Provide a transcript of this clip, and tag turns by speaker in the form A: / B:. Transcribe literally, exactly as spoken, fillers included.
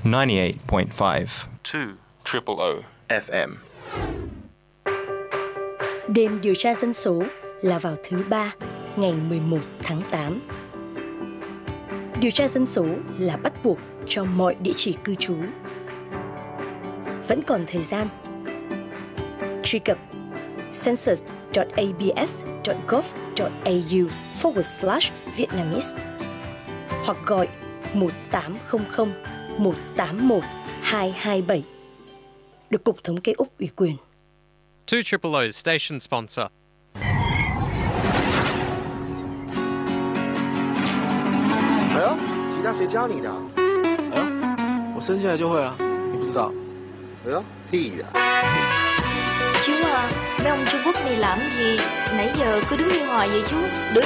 A: ninety-eight point five.
B: two triple O F M.
C: Đêm điều tra dân số là vào thứ ba, ngày mười một tháng tám. Điều tra dân số là bắt buộc cho mọi địa chỉ cư trú. Vẫn còn thời gian. Truy cập census dot a b s dot gov dot a u forward slash Vietnamese hoặc gọi một tám không không một tám một hai hai bảy được Cục Thống kê Úc ủy quyền.
D: two triple O station sponsor.
E: 哎呦，吉他谁教你的？哎呦，我生下来就会啊，你不知道？哎呦，屁的！
F: Chú à, mấy ông Trung Quốc này làm gì? Nãy giờ cứ đứng như hoài vậy chú. Đứa